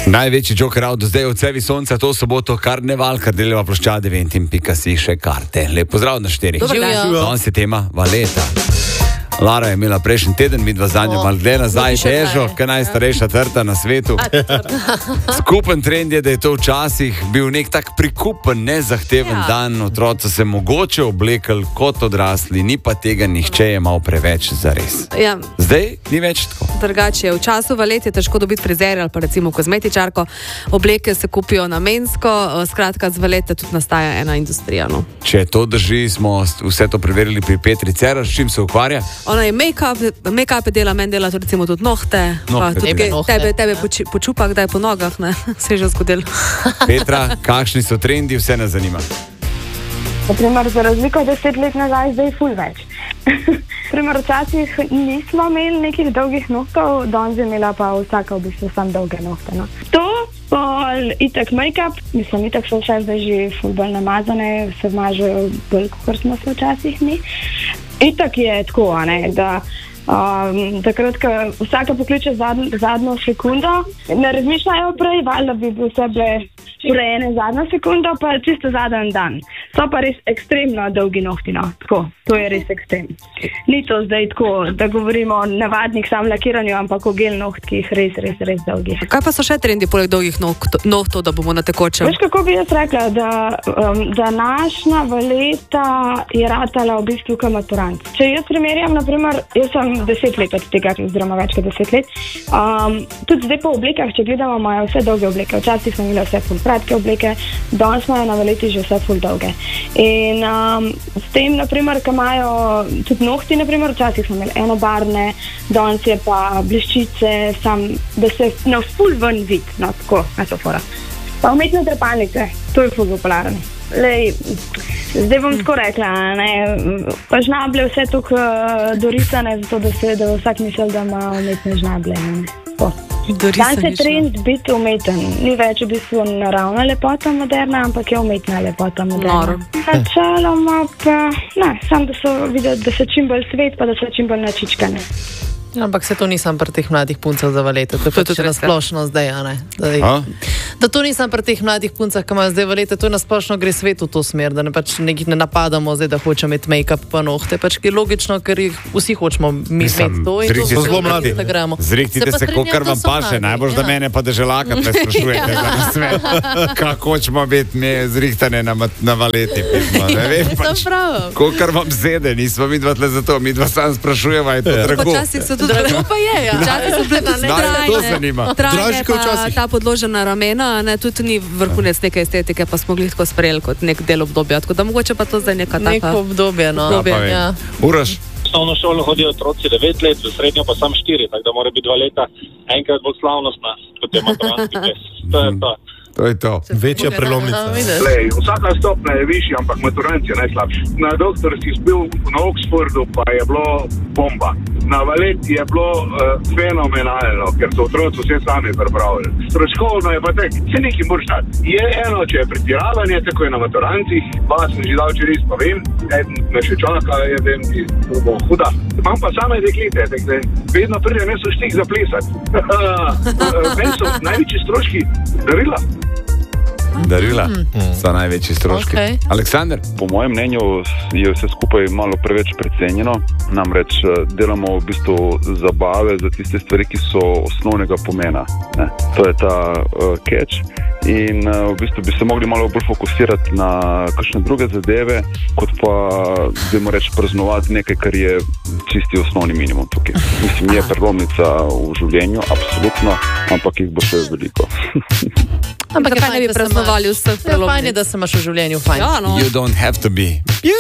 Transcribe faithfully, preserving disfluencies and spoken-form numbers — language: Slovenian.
Največji Joker out do zdaj od Cevi sonca, to soboto karneval, kardeleva ploščade, ventim, pika si še karte. Lep pozdrav na štiri. Danes je tema Valeta. Lara je imela prejšnji teden, mi dva zadnjo malo gleda nazaj, težo, kaj najstarejša trta na svetu. Skupen trend je, da je to včasih bil nek tak prikupen, nezahteven ja. dan, otroci se mogoče oblekali kot odrasli, ni pa tega nihče je mal preveč zares. Ja. Zdaj ni več tako. Drugače, v času Valet je težko dobiti frizerja ali pa recimo kozmetičarko, obleke se kupijo namensko, skratka z Valete tudi nastaja ena industrija. No. Če to drži, smo vse to preverili pri Petri Cerar, s čim se ukvarja? Ona je make-up, make-up dela, men dela tudi recimo tudi nohte, nohte. Pa tudi Tebe, nohte. tebe, tebe poči, počupa, kdaj po nogah, ne, se je že zgodilo. Petra, kakšni so trendi, vse nas zanima. Naprimer, za razliko deset let nazaj, zdaj ful več. Primer, včasih nismo imeli nekih dolgih nohtov, danes je imela pa vsaka v bistvu sam dolge nohte. No. To, pol, itak make-up, mislim, itak so vse zdaj že ful bolj namazane, se mažejo bolj, kot smo se včasih mi. Itak je tako, ne, da um, takrat, ko vsaka pokliče zadn, zadnjo sekundo, ne razmišljajo prej, valjda bi vse bile urejene zadnjo sekundo, pa čisto zadnji dan. So pa res ekstremno dolgi nohti, no, tako, to je res ekstrem. Ni to zdaj tako, da govorimo o navadnih sam lakiranju, ampak o gel nohtkih res, res, res dolgih. Kaj pa so še trendi poleg dolgih nohtov, da bomo na tekočem? Veš, kako bi jaz rekla, da um, današnja Valeta je ratala v bistvu kot maturant. Če jaz primerjam, naprimer, jaz sem deset let od tega, oziroma več kot deset let, um, tudi zdaj po oblekah, če gledamo, imajo vse dolge obleke. Včasih smo imeli vse ful kratke obleke, danes imajo na Valeti že vse ful dolge. In um, s tem, naprimer, ko imajo tudi nohti, naprimer, včasih smo imeli enobarvne, danes je pa bleščice, sam, da se na ful ven vid, no, tako, metafora. Pa umetne trepalnice, to je ful popularno. Lej, zdaj bom tako rekla, ne, pa žnable vse tukaj uh, dorisane, zato da se da vsak misel, da ima umetne žnable. Danes je trend biti umeten. Ni več v bistvu naravna lepota moderna, ampak je umetna lepota moderna. Načeloma pa, ne, sam da so videli, da so čim bolj svet, pa da so čim bolj načičkane. Ampak se to nisem pri teh mladih puncah za Valete, to je pač nasplošno zdaj, a ne? Zdaj, da to nisem pri teh mladih puncah, ki imajo zdaj Valete, to nasplošno gre svet v to smer, da ne, pač nekih ne napadamo zdaj, da hočemo imeti make-up pa nohte, pač je logično, ker jih vsi hočemo imeti to in to so zelo mladi. Zrihtite se, kolikor vam paše, najbolj da mene pa deželaka ne sprašujete za svet, kako hočemo biti mi zrihtane na, na Valeti. Ne vem, pač, kolikor vam zede, nismo mi dva tle za to, mi dva sam sprašujemo, je to drago. Drago pa je, ja. Včasih so bile trajne, trajne pa ta podložena ramena, ne, tudi ni vrhunec neke estetike, pa smo glih tako sprejeli kot nek del obdobja, tako da mogoče pa to zdaj neka taka... Neko obdobje, no. Obdobje, ja. Uraš? V osnovno šolo hodijo otroci devet let, v srednjo pa sam štiri, tako da mora biti dva leta enkrat bolj slavnostna, kot je maturantski ples. To je to. To je to. Večja prelomnica. Lej, vsaka stopna je višja, ampak maturant je najslabši. Na doktorskih bil na Oxfordu, pa je bilo bomba. Na Valeti je bilo uh, fenomenalno, ker so otroci vse sami pripravili. Stroškovno je pa tek, se nekaj moraš dati. Je eno, če je pretiravanje, tako je na maturantih, pa sem že dal če res, pa vem, eden me še čaka, je vem, ki bo huda. Imam pa same deklite, tako vedno pride meso štik za plesati. Meni so največji stroški darila. Darila mm. so največji stroški. Okay. Aleksander? Po mojem mnenju je vse skupaj malo preveč precenjeno. Namreč delamo v bistvu zabave za tiste stvari, ki so osnovnega pomena. Ne? To je ta uh, catch. In uh, v bistvu bi se mogli malo bolj fokusirati na kakšne druge zadeve, kot pa, dajmo reči, praznovati nekaj, kar je čisti osnovni minimum tukaj. Mislim, je prelomnica v življenju, absolutno, ampak jih bo še veliko. Ampak kaj ne bi praznovali vseh prelomnic? Fajn je, da se imaš v življenju fajn. Ja, no. You don't have to be.